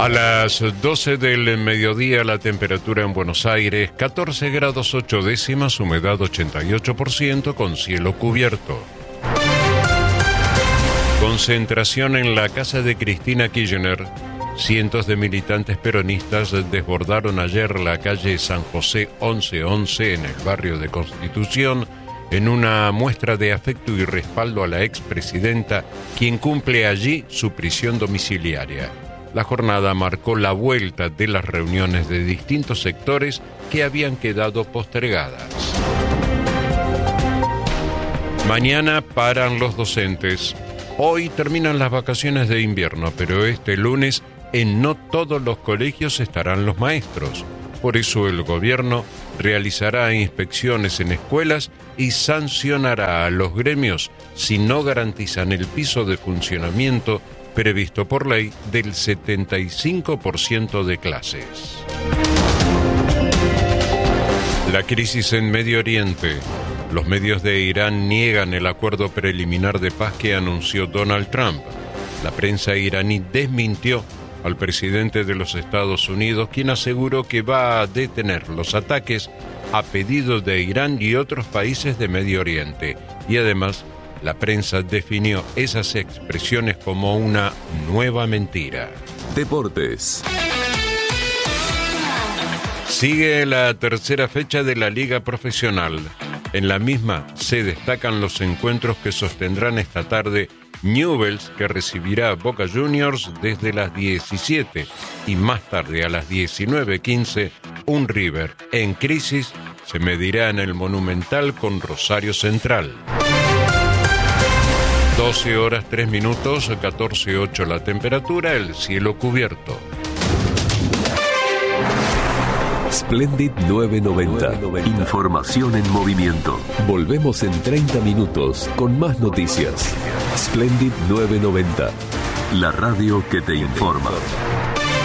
A las 12 del mediodía la temperatura en Buenos Aires 14 grados 8 décimas, humedad 88% con cielo cubierto. Concentración en la casa de Cristina Kirchner. Cientos de militantes peronistas desbordaron ayer la calle San José 1111 en el barrio de Constitución en una muestra de afecto y respaldo a la expresidenta, quien cumple allí su prisión domiciliaria. La jornada marcó la vuelta de las reuniones de distintos sectores que habían quedado postergadas. Mañana paran los docentes. Hoy terminan las vacaciones de invierno, pero este lunes en no todos los colegios estarán los maestros. Por eso el gobierno realizará inspecciones en escuelas y sancionará a los gremios si no garantizan el piso de funcionamiento previsto por ley del 75% de clases. La crisis en Medio Oriente. Los medios de Irán niegan el acuerdo preliminar de paz que anunció Donald Trump. La prensa iraní desmintió al presidente de los Estados Unidos, quien aseguró que va a detener los ataques a pedido de Irán y otros países de Medio Oriente. Y además, la prensa definió esas expresiones como una nueva mentira. Deportes. Sigue la tercera fecha de la Liga Profesional. En la misma se destacan los encuentros que sostendrán esta tarde Newell's, que recibirá a Boca Juniors desde las 17, y más tarde a las 19:15, un River en crisis se medirá en el Monumental con Rosario Central. 12 horas 3 minutos, 14:08 la temperatura, el cielo cubierto. Splendid 990. Información en movimiento. Volvemos en 30 minutos con más noticias. Splendid 990. La radio que te informa.